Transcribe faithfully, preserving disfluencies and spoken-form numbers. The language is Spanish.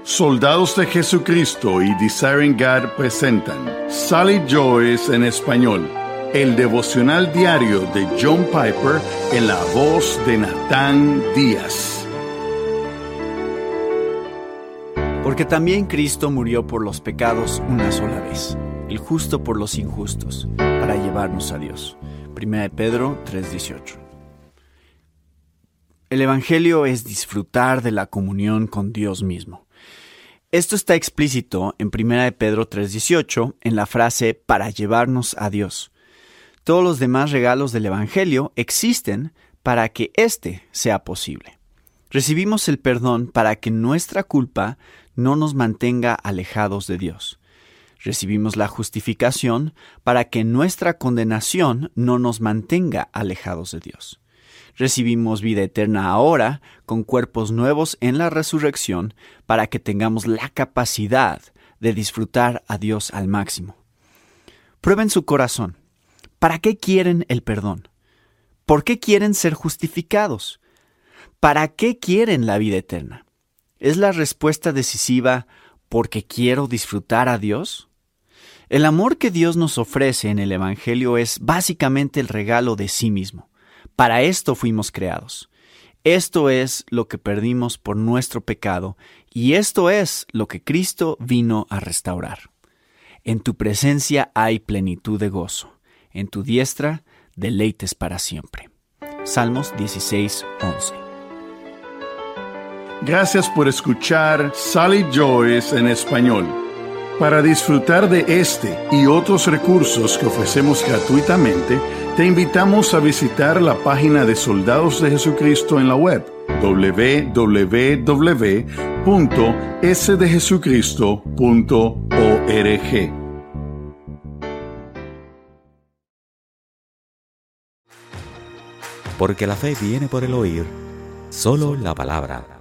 Soldados de Jesucristo y Desiring God presentan Sally Joyce en español, el devocional diario de John Piper en la voz de Natán Díaz. Porque también Cristo murió por los pecados una sola vez, el justo por los injustos, para llevarnos a Dios. Primera de Pedro tres dieciocho. El Evangelio es disfrutar de la comunión con Dios mismo. Esto está explícito en Primera de Pedro tres dieciocho en la frase para llevarnos a Dios. Todos los demás regalos del Evangelio existen para que éste sea posible. Recibimos el perdón para que nuestra culpa no nos mantenga alejados de Dios. Recibimos la justificación para que nuestra condenación no nos mantenga alejados de Dios. Recibimos vida eterna ahora, con cuerpos nuevos en la resurrección, para que tengamos la capacidad de disfrutar a Dios al máximo. Prueben su corazón. ¿Para qué quieren el perdón? ¿Por qué quieren ser justificados? ¿Para qué quieren la vida eterna? ¿Es la respuesta decisiva porque quiero disfrutar a Dios? El amor que Dios nos ofrece en el Evangelio es básicamente el regalo de sí mismo. Para esto fuimos creados. Esto es lo que perdimos por nuestro pecado y esto es lo que Cristo vino a restaurar. En tu presencia hay plenitud de gozo. En tu diestra, deleites para siempre. Salmos dieciséis once. Gracias por escuchar Sally Joyce en español. Para disfrutar de este y otros recursos que ofrecemos gratuitamente, te invitamos a visitar la página de Soldados de Jesucristo en la web doble u doble u doble u punto ese de jesucristo punto org. Porque la fe viene por el oír, solo la palabra.